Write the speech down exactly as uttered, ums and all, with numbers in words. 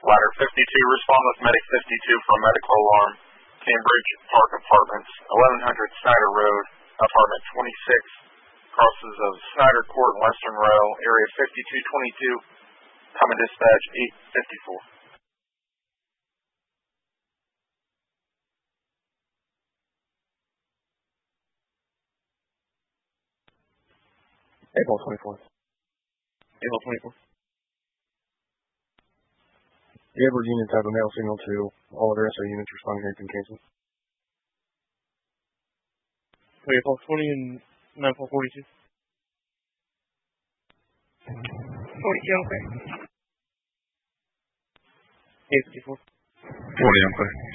Ladder fifty-two, respond with Medic fifty-two for a medical alarm. Cambridge Park Apartments, eleven hundred Snyder Road, apartment twenty-six, crosses of Snyder Court and Western Row, area fifty-two twenty-two, common dispatch eight fifty-four. April twenty-four. April twenty-four. The Edward units have a mail signal to all other S O units responding here can cancel. April twenty and nine four forty-two. forty-two unclear. eight fifty-four. forty unclear.